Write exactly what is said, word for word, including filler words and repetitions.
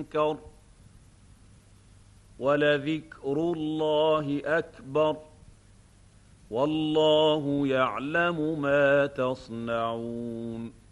أنكر ولذكر الله أكبر والله يعلم ما تصنعون